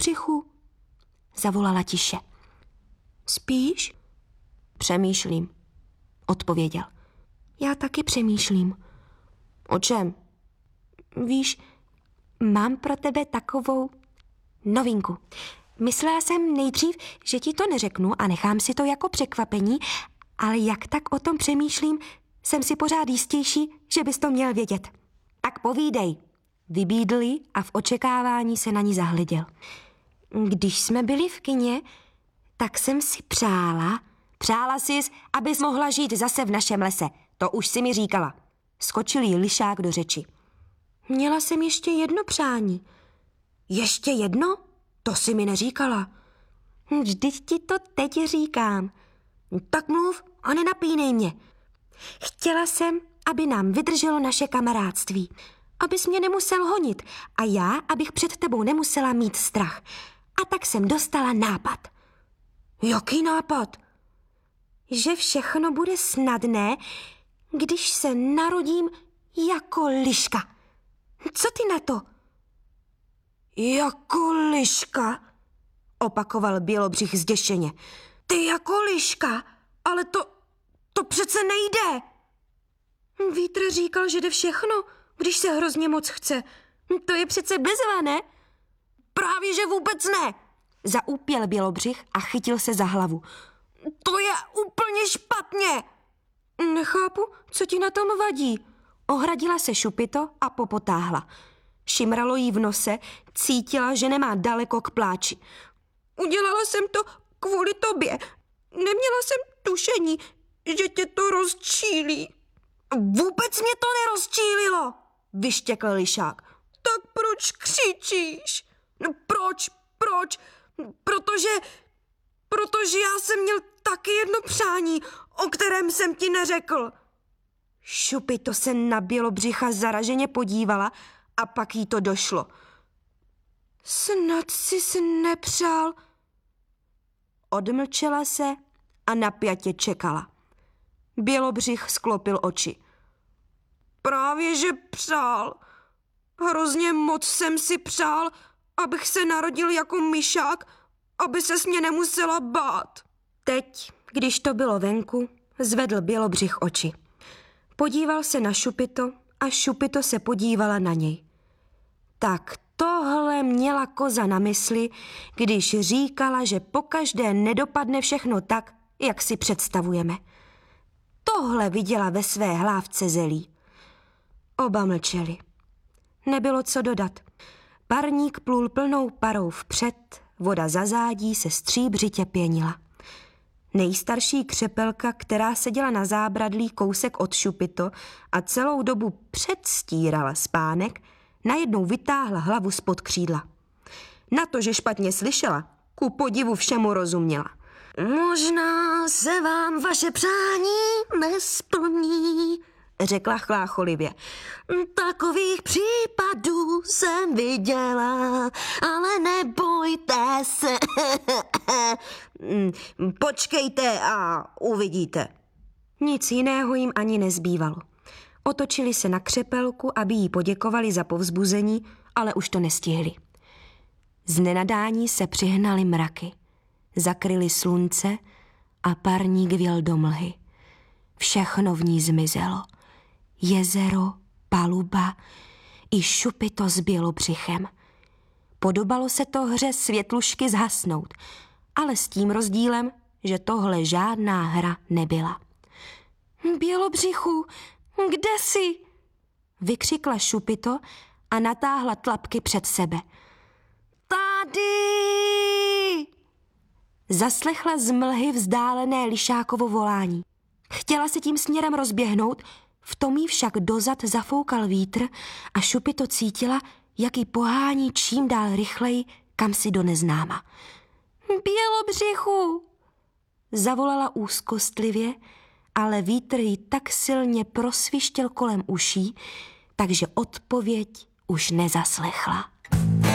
Bělobřichu? Zavolala tiše. Spíš? Přemýšlím, odpověděl. Já taky přemýšlím. O čem? Víš, mám pro tebe takovou novinku. Myslela jsem nejdřív, že ti to neřeknu a nechám si to jako překvapení, ale jak tak o tom přemýšlím, jsem si pořád jistější, že bys to měl vědět. Tak povídej, vybídl a v očekávání se na ní zahleděl. Když jsme byli v kině, tak jsem si přála sis, abys mohla žít zase v našem lese. To už si mi říkala. Skočil jí lišák do řeči. Měla jsem ještě jedno přání. Ještě jedno? To si mi neříkala. Vždyť ti to teď říkám. Tak mluv a nenapínej mě. Chtěla jsem, aby nám vydrželo naše kamarádství. Abys mě nemusel honit a já, abych před tebou nemusela mít strach. A tak jsem dostala nápad. Jaký nápad? Že všechno bude snadné, když se narodím jako liška. Co ty na to? Jako liška? Opakoval Bělobřich zděšeně. Ty jako liška? Ale to přece nejde. Vítr říkal, že jde všechno, když se hrozně moc chce. To je přece bezva, ne? Právě, že vůbec ne. Zaúpěl Bělobřich a chytil se za hlavu. To je úplně špatně. Nechápu, co ti na tom vadí. Ohradila se Šupito a popotáhla. Šimralo jí v nose, cítila, že nemá daleko k pláči. Udělala jsem to kvůli tobě. Neměla jsem tušení, že tě to rozčílí. Vůbec mě to nerozčílilo, vyštěkl lišák. Tak proč křičíš? Proč? Protože já jsem měl taky jedno přání, o kterém jsem ti neřekl. Šupito se na Bělobřicha zaraženě podívala a pak jí to došlo. Snad jsi nepřál. Odmlčela se a napjatě čekala. Bělobřich sklopil oči. Právě že přál. Hrozně moc jsem si přál, abych se narodil jako myšák, aby ses mě nemusela bát. Teď, když to bylo venku, zvedl Bělobřich oči. Podíval se na Šupito a Šupito se podívala na něj. Tak tohle měla koza na mysli, když říkala, že pokaždé nedopadne všechno tak, jak si představujeme. Tohle viděla ve své hlávce zelí. Oba mlčeli. Nebylo co dodat. Parník plul plnou parou vpřed, voda za zádí se stříbřitě pěnila. Nejstarší křepelka, která seděla na zábradlí kousek od Šupito a celou dobu předstírala spánek, najednou vytáhla hlavu spod křídla. Na to, že špatně slyšela, ku podivu všemu rozuměla. Možná se vám vaše přání nesplní, řekla chlácholivě. Takových případů jsem viděla, ale nebojte se. Počkejte a uvidíte. Nic jiného jim ani nezbývalo. Otočili se na křepelku, aby jí poděkovali za povzbuzení, ale už to nestihli. Z nenadání se přihnaly mraky. Zakryly slunce a parník vjel do mlhy. Všechno v ní zmizelo. Jezero, paluba i Šupito s Bělobřichem. Podobalo se to hře světlušky zhasnout, ale s tím rozdílem, že tohle žádná hra nebyla. Bělobřichu, kde jsi? Vykřikla Šupito a natáhla tlapky před sebe. Tady! Zaslechla z mlhy vzdálené lišákovo volání. Chtěla se tím směrem rozběhnout, v tom jí však dozad zafoukal vítr a Šupito cítila, jak ji pohání čím dál rychleji, kam si do neznáma. Bělobřichu! Zavolala úzkostlivě, ale vítr ji tak silně prosvištěl kolem uší, takže odpověď už nezaslechla.